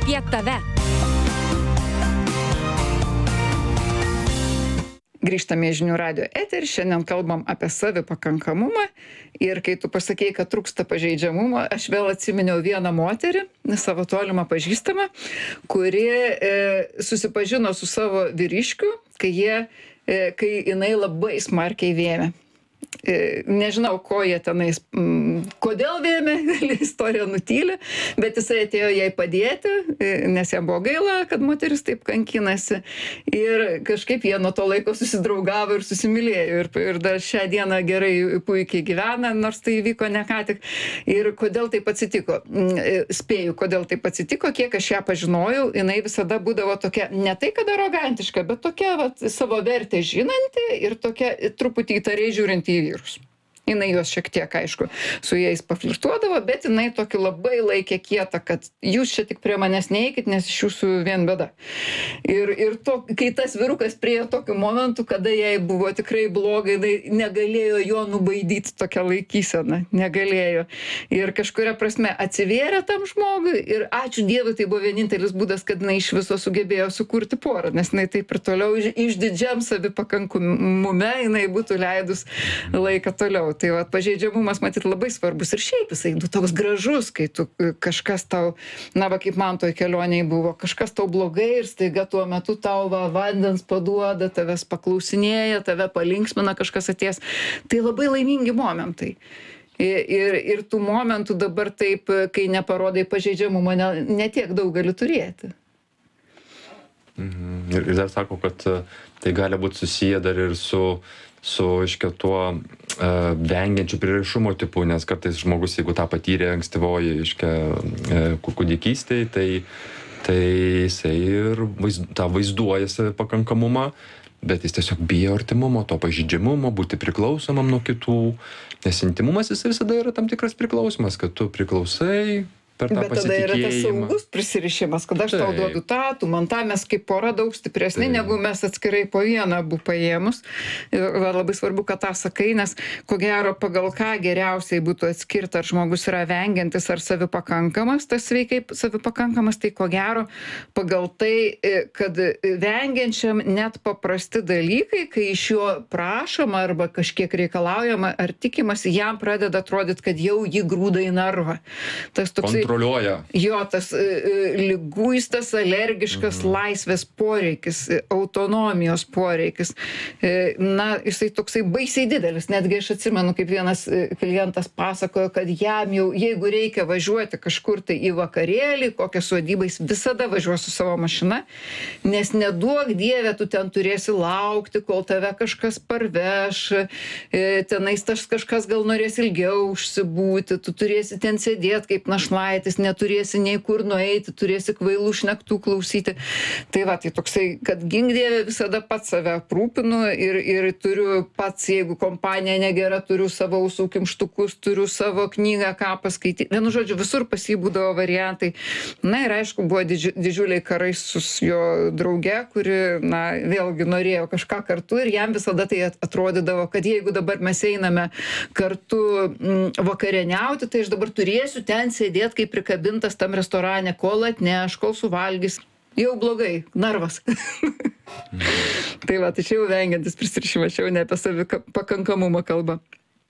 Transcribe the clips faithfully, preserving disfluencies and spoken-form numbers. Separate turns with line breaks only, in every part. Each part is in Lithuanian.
apie tave.
Grįžtame į Žinių radijo eterį, šiandien kalbam apie savipakankamumą ir kai tu pasakei, kad trūksta pažeidžiamumo, aš vėl atsiminiau vieną moterį, savo tolimą pažįstamą, kuri e, susipažino su savo vyriškiu, kai, jie, e, kai jinai labai smarkiai vėmė. E, nežinau, ko jie tenais, m, kodėl vėmė, istorija nutylė, bet jisai atėjo jai padėti, e, nes jam buvo gaila, kad moteris taip kankinasi. Ir kažkaip jie nuo to laiko susidraugavo ir susimylėjo. Ir, ir dar šią dieną gerai, puikiai gyvena, nors tai įvyko ne ką tik. Ir kodėl taip atsitiko? Spėju, kodėl taip atsitiko, kiek aš ją pažinojau, jinai visada būdavo tokia, ne tai kad arogantiška, bet tokia vat, savo vertę žinanti ir tokia truputį įtariai žiūrinti į vyrus. Jinai juos šiek tiek, aišku, su jais paflirtuodavo, bet jinai tokį labai laikė kietą, kad jūs čia tik prie manęs neikit, nes iš jūsų vien bėda. Ir, ir to, kai tas vyrukas priejo tokiu momentu, kada jai buvo tikrai blogai, jinai negalėjo jo nubaidyti tokią laikyseną, negalėjo. Ir kažkuria prasme atsivėrė tam žmogui ir ačiū Dievui, tai buvo vienintelis būdas, kad jinai iš viso sugebėjo sukurti porą, nes jinai taip ir toliau iš, išdidžiam savipakankamume jinai būtų leidus laiką toliau. Tai va, pažeidžiamumas, matyt, labai svarbus ir šiaip jisai, nu, toks gražus, kai tu kažkas tau, na, va, kaip man toj kelioniai buvo, kažkas tau blogai ir staiga tuo metu tau va, vandens paduoda, tavęs paklausinėja, tave palinksmina kažkas atės. Tai labai laimingi momentai. Ir, ir, ir tų momentų dabar taip, kai neparodai pažeidžiamumą, ne, ne tiek daug gali turėti.
Mhm. Ir, ir dar sako, kad tai gali būti susiję dar ir su su, iškia, tuo uh, vengiančiu prieraišumo tipu, nes kartais žmogus, jeigu tą patyrė ankstyvoji, iškia, uh, kūdikystėje, tai, tai jisai ir vaizd, tą vaizduoja savipakankamumą, bet jis tiesiog bijo artimumo, to pažeidžiamumo, būti priklausomam nuo kitų, nes intimumas jis visada yra tam tikras priklausimas, kad tu priklausai per tą
bet tada yra tas
pasitikėjimą.
saugus prisirišimas, kad aš tau
Taip.
duodu tą, tu man tą, mes kaip pora daug stipresni,
Taip.
negu mes atskirai po vieną abu paėmus. Ir va, labai svarbu, kad tą sakai, nes ko gero pagal ką geriausiai būtų atskirti, ar žmogus yra vengiantis ar savipakankamas, tas sveikai savipakankamas, tai ko gero pagal tai, kad vengiančiam net paprasti dalykai, kai iš jo prašoma arba kažkiek reikalaujama ar tikimasi, jam pradeda atrodyti, kad jau jį grūda į narvą. Tas toksai
Kontroliuoja.
Jo, tas e, liguistas, alergiškas mhm. laisvės poreikis, e, autonomijos poreikis. E, na, jisai toksai baisiai didelis. Netgi aš atsimenu, kaip vienas e, klientas pasakojo, kad jam jau, jeigu reikia važiuoti kažkur tai į vakarėlį, kokią sodybą, jis visada važiuos su savo mašina, nes neduok Dieve, tu ten turėsi laukti, kol tave kažkas parveš, e, tenais tas kažkas gal norės ilgiau užsibūti, tu turėsi ten sėdėti kaip našlaitis, neturėsi nei kur nueiti, turėsi kvailų šnektų klausyti. Tai va, tai toksai, kad gink Dieve visada pats save aprūpinu ir, ir turiu pats, jeigu kompanija negera, turiu savo ausų kimštukus, turiu savo knygą, ką paskaityti. Vienu žodžiu, visur pas jį būdavo variantai. Na ir aišku, buvo didži, didžiuliai karai su jo drauge, kuri, na, vėlgi norėjo kažką kartu ir jam visada tai atrodydavo, kad jeigu dabar mes einame kartu m, vakarieniauti, tai aš dabar turėsiu ten sėdėti kaip prikabintas tam restorane, kol atneš, kol suvalgys. Jau blogai, narvas. Tai va, tai čia jau vengiantis prisirišimas, čia jau ne apie savipakankamumą kalba.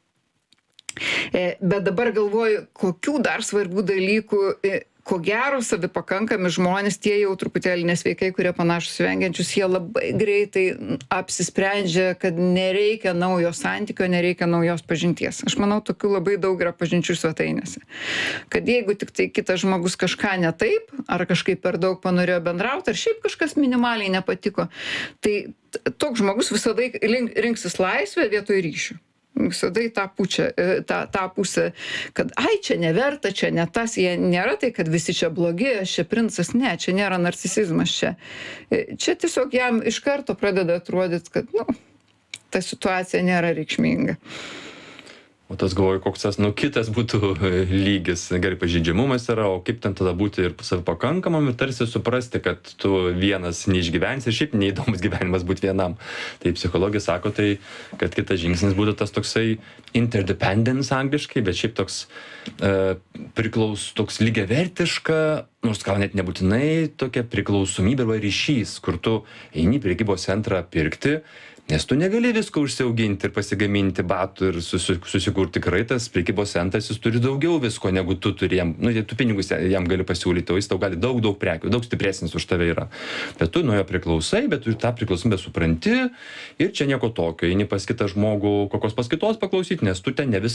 E, bet dabar galvoju, kokių dar svarbių dalykų, e, ko gero savipakankami žmonės, tie jau truputėlį nesveikai, kurie panašus vengiančius, jie labai greitai apsisprendžia, kad nereikia naujo santykio, nereikia naujos pažinties. Aš manau, tokių labai daug yra pažinčių svetainėse. Kad jeigu tik tai kitas žmogus kažką ne taip, ar kažkaip per daug panorėjo bendrauti, ar šiaip kažkas minimaliai nepatiko, tai toks žmogus visada rinksis laisvę vietoj ryšių. Visada į tą, pučią, tą, tą pusę, kad ai, čia neverta, čia ne tas, jie nėra tai, kad visi čia blogi, aš čia princas, ne, čia nėra narcisizmas, čia. Čia tiesiog jam iš karto pradeda atrodyti, kad, nu, ta situacija nėra reikšminga.
O tas galvoju, koks tas, nu, kitas būtų lygis, gerai, pažeidžiamumas yra, o kaip ten tada būti ir savipakankamam ir tarsi suprasti, kad tu vienas neišgyvensi ir šiaip neįdomus gyvenimas būti vienam. Tai psichologija sako tai, kad kitas žingsnis būtų tas toksai interdependence angliškai, bet šiaip toks e, priklaus, toks lygiavertiška, nors gal net nebūtinai tokia priklausomybė arba ryšys, kur tu eini į prekybos centrą pirkti, nes tu negali visko užsiauginti ir pasigaminti batų ir susi, susikurti tikrai tas prekybos centras, jis turi daugiau visko, negu tu turi jam, nu, tu pinigus jam gali pasiūlyti, o jis tau gali daug, daug prekių, daug stipresnis už tave yra. Bet tu nuo jo priklausai, bet tu tą priklausomybę supranti ir čia nieko tokio, eini pas kitą žmogų, kokios pas kitos paklausyti, nes tu ten ne viską